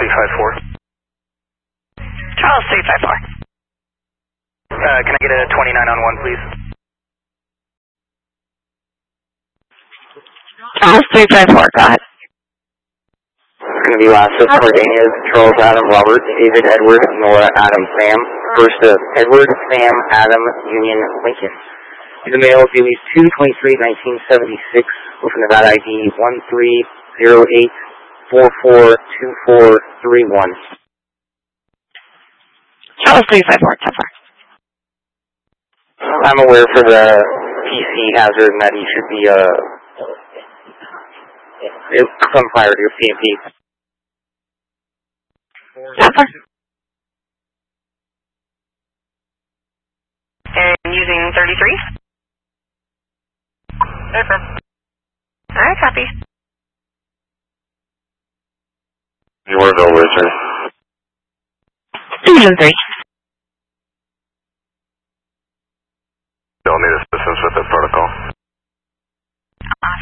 354. Charles 354. Can I get a 29 on 1, please? Charles 354, go ahead. It's going to be last of Cordania's Charles Adam Robert, David Edward, Nora Adam Sam. First of Edward Sam Adam Union Lincoln. In the mail, Dailies 2/23/1976 with Nevada ID 1308442431. Charles 354, so far. I'm aware for the PC hazard and that he should be some prior to your PMP. So far. And using 33? Affirm. Alright, copy. You were available, sir. Division 3.